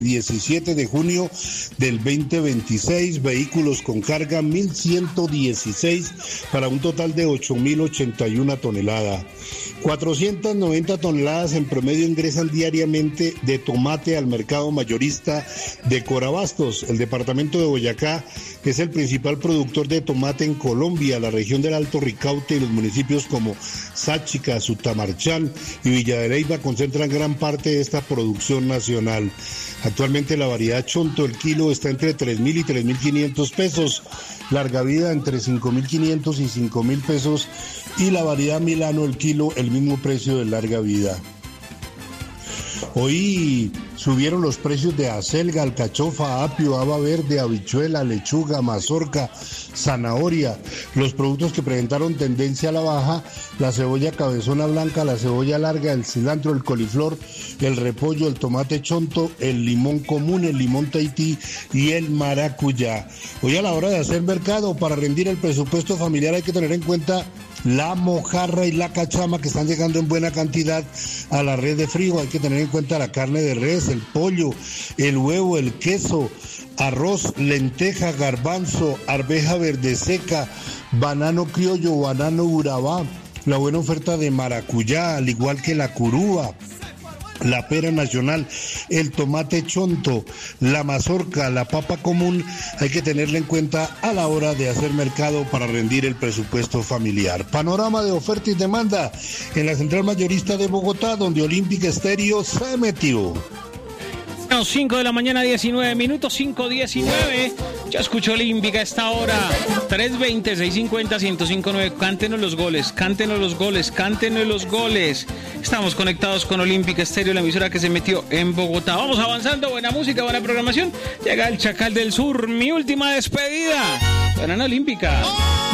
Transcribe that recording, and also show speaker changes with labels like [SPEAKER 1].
[SPEAKER 1] 17 de junio del 2026, vehículos con carga 1.116 para un total de 8.081 toneladas. 490 toneladas en promedio ingresan diariamente de tomate al mercado mayorista de Corabastos. El departamento de Boyacá es el principal productor de tomate en Colombia. La región del Alto Ricaute y los municipios como Sáchica, Sutamarchán y Villa de Leyva concentran gran parte de esta producción nacional. Actualmente la variedad Chonto, el kilo está entre 3.000 y 3.500 pesos, larga vida entre 5.500 y 5.000 pesos y la variedad Milano, el kilo, el mismo precio de larga vida. Hoy subieron los precios de acelga, alcachofa, apio, haba verde, habichuela, lechuga, mazorca, zanahoria. Los productos que presentaron tendencia a la baja: la cebolla cabezona blanca, la cebolla larga, el cilantro, el coliflor, el repollo, el tomate chonto, el limón común, el limón Tahití y el maracuyá. Hoy, a la hora de hacer mercado para rendir el presupuesto familiar, hay que tener en cuenta la mojarra y la cachama, que están llegando en buena cantidad a la red de frío. Hay que tener en cuenta la carne de res, el pollo, el huevo, el queso, arroz, lenteja, garbanzo, arveja verde seca, banano criollo, banano urabá, la buena oferta de maracuyá, al igual que la curúa, la pera nacional, el tomate chonto, la mazorca, la papa común. Hay que tenerla en cuenta a la hora de hacer mercado para rendir el presupuesto familiar. Panorama de oferta y demanda en la central mayorista de Bogotá, donde Olímpica Estéreo se metió.
[SPEAKER 2] 5 de la mañana, 19 minutos, 5:19. Ya escuchó Olímpica a esta hora. 320-650-1059. Cántenos los goles, cántenos los goles, cántenos los goles. Estamos conectados con Olímpica Estéreo, la emisora que se metió en Bogotá. Vamos avanzando, buena música, buena programación. Llega el Chacal del Sur, mi última despedida. Buena Olímpica.